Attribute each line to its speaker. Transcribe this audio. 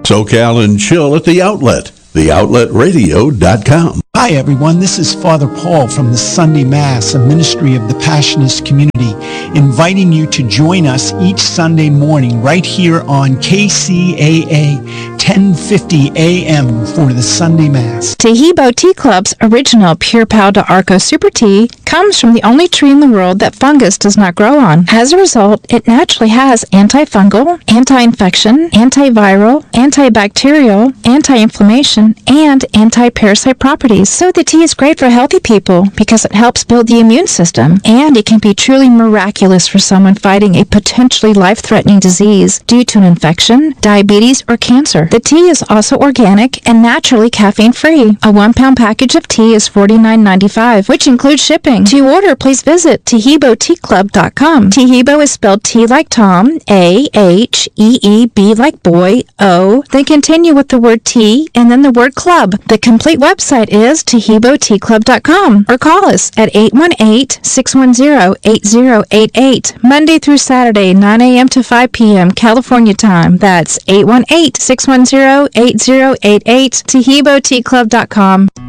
Speaker 1: SoCal and Chill at the Outlet, theoutletradio.com.
Speaker 2: Hi everyone, this is Father Paul from the Sunday Mass, a ministry of the Passionist community, inviting you to join us each Sunday morning right here on KCAA 1050 AM for the Sunday Mass.
Speaker 3: Tahibo Tea Club's original Pure Pau de Arco Super Tea comes from the only tree in the world that fungus does not grow on. As a result, it naturally has antifungal, anti-infection, antiviral, antibacterial, anti-inflammation, and anti-parasite properties. So the tea is great for healthy people because it helps build the immune system, and it can be truly miraculous for someone fighting a potentially life-threatening disease due to an infection, diabetes, or cancer. The tea is also organic and naturally caffeine-free. A 1-pound package of tea is $49.95, which includes shipping. To order, please visit TahiboTeaClub.com. Tahibo is spelled T like Tom, A-H-E-E-B like boy, O, then continue with the word tea and then the word club. The complete website is TahiboTeaClub.com, or call us at 818-610-8088, Monday through Saturday, 9 a.m. to 5 p.m. California time. That's 818-610-8088, TahiboTeaClub.com.